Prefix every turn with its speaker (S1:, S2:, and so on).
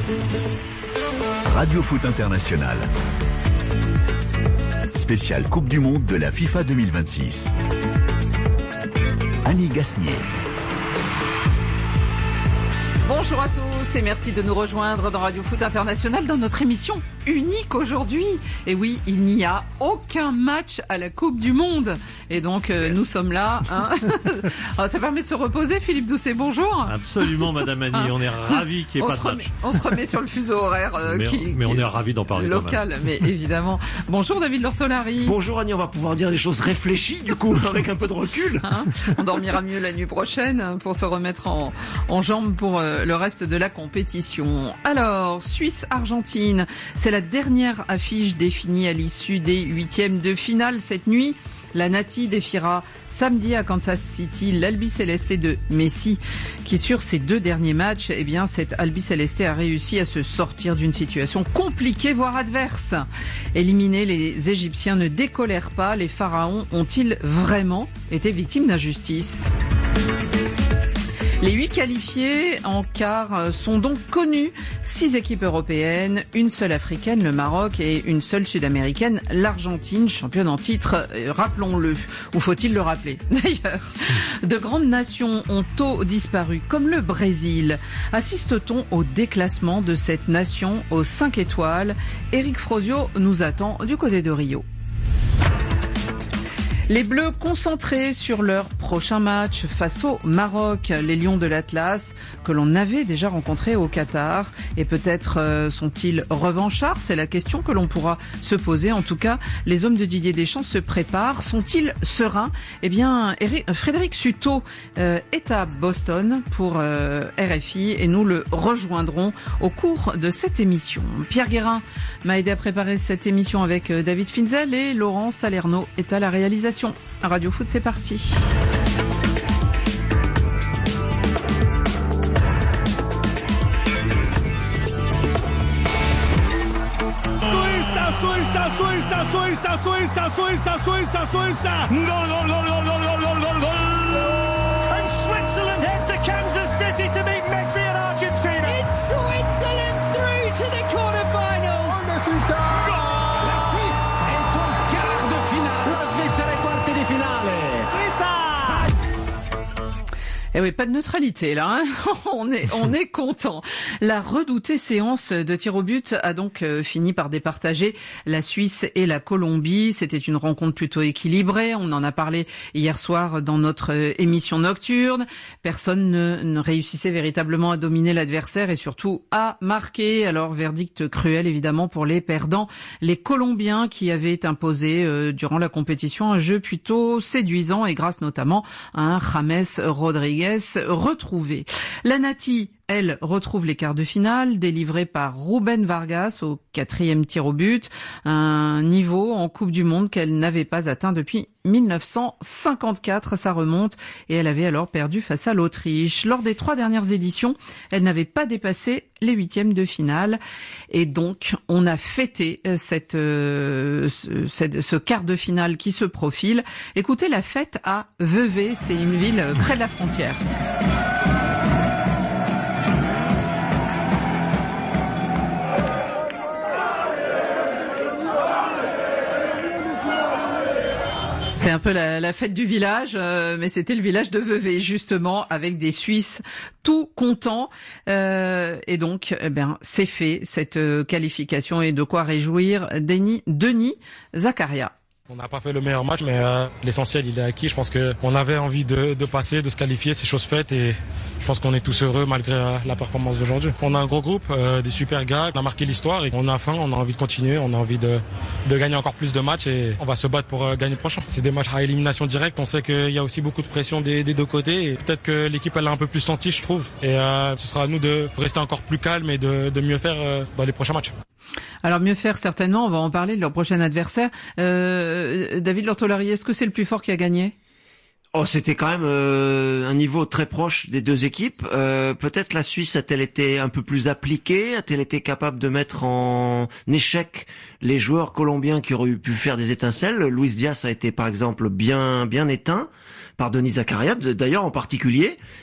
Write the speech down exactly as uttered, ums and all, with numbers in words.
S1: Radio Foot International. Spéciale Coupe du Monde de la FIFA deux mille vingt-six. Annie Gasnier.
S2: Bonjour à tous et merci de nous rejoindre dans Radio Foot International dans notre émission unique aujourd'hui. Et oui, il n'y a aucun match à la Coupe du Monde. Et donc, euh, yes. nous sommes là. Hein. Alors, ça permet de se reposer. Philippe Doucet, bonjour.
S3: Absolument, Madame Annie. Hein. On est ravis qu'il n'y ait
S2: on
S3: pas de
S2: remet,
S3: match.
S2: On se remet sur le fuseau horaire euh,
S3: mais,
S2: qui,
S3: mais
S2: qui
S3: on est ravis d'en parler.
S2: Local, mais évidemment. Bonjour David Lortolari.
S4: Bonjour Annie, on va pouvoir dire des choses réfléchies du coup, avec un peu de recul.
S2: Hein, on dormira mieux la nuit prochaine pour se remettre en, en jambes pour euh, le reste de la compétition. Alors, Suisse-Argentine, c'est la dernière affiche définie à l'issue des huitièmes de finale cette nuit. La Nati défiera samedi à Kansas City l'Albi Céleste de Messi, qui sur ses deux derniers matchs, eh bien, cette Albi Céleste a réussi à se sortir d'une situation compliquée, voire adverse. Éliminés, les Égyptiens ne décolèrent pas. Les pharaons ont-ils vraiment été victimes d'injustice ? Les huit qualifiés en quart sont donc connus. Six équipes européennes, une seule africaine, le Maroc, et une seule sud-américaine, l'Argentine, championne en titre, rappelons-le. Ou faut-il le rappeler ? D'ailleurs, de grandes nations ont tôt disparu, comme le Brésil. Assiste-t-on au déclassement de cette nation aux cinq étoiles ? Éric Frosio nous attend du côté de Rio. Les Bleus concentrés sur leur prochain match face au Maroc, les Lions de l'Atlas que l'on avait déjà rencontrés au Qatar. Et peut-être euh, sont-ils revanchards ? C'est la question que l'on pourra se poser. En tout cas, les hommes de Didier Deschamps se préparent. Sont-ils sereins ? Eh bien, Eric, Frédéric Sutot euh, est à Boston pour euh, R F I et nous le rejoindrons au cours de cette émission. Pierre Guérin m'a aidé à préparer cette émission avec euh, David Finzel et Laurent Salerno est à la réalisation. Radio Foot, c'est parti.
S5: Suiza, Suiza, Suiza, Suiza, Suiza, Suiza, Suiza, Suiza. Gol, gol, gol, gol, gol, gol, gol, gol.
S6: And Switzerland head to Kansas City to meet Messi and Argentina.
S7: It's Switzerland through to the quarterfinals.
S8: La Suisse est en quart de finale. La Svizzera ai quarti di finale.
S2: Eh oui, pas de neutralité là, hein. on est on est content. La redoutée séance de tir au but a donc euh, fini par départager la Suisse et la Colombie. C'était une rencontre plutôt équilibrée. On en a parlé hier soir dans notre euh, émission nocturne. Personne ne, ne réussissait véritablement à dominer l'adversaire et surtout à marquer. Alors verdict cruel évidemment pour les perdants, les Colombiens qui avaient imposé euh, durant la compétition un jeu plutôt séduisant et grâce notamment à un James Rodriguez retrouvé. La Nati, elle, retrouve les quarts de finale, délivrés par Ruben Vargas au quatrième tir au but, un niveau en Coupe du Monde qu'elle n'avait pas atteint depuis mille neuf cent cinquante-quatre, ça remonte, et elle avait alors perdu face à l'Autriche. Lors des trois dernières éditions, elle n'avait pas dépassé les huitièmes de finale, et donc on a fêté cette, euh, ce, ce quart de finale qui se profile. Écoutez la fête à Vevey, c'est une ville près de la frontière. C'est un peu la, la fête du village, euh, mais c'était le village de Vevey, justement, avec des Suisses tout contents. Euh, et donc, eh bien, c'est fait, cette euh, qualification, et de quoi réjouir Denis, Denis Zakaria.
S9: On n'a pas fait le meilleur match, mais euh, l'essentiel, il est acquis. Je pense qu'on avait envie de, de passer, de se qualifier, c'est chose faite. Et je pense qu'on est tous heureux malgré euh, la performance d'aujourd'hui. On a un gros groupe, euh, des super gars. On a marqué l'histoire et on a faim, on a envie de continuer. On a envie de, de gagner encore plus de matchs et on va se battre pour euh, gagner le prochain. C'est des matchs à élimination directe. On sait qu'il y a aussi beaucoup de pression des, des deux côtés. Et peut-être que l'équipe, elle l'a un peu plus senti, je trouve. Et euh, ce sera à nous de rester encore plus calme et de, de mieux faire euh, dans les prochains matchs.
S2: Alors mieux faire certainement, on va en parler de leur prochain adversaire. Euh, David Lortolari, est-ce que c'est le plus fort qui a gagné ?
S4: Oh, c'était quand même euh, un niveau très proche des deux équipes. Euh, peut-être la Suisse a-t-elle été un peu plus appliquée, a-t-elle été capable de mettre en échec les joueurs colombiens qui auraient pu faire des étincelles. Luis Diaz a été par exemple bien bien éteint par Denis Zakaria, d'ailleurs en particulier.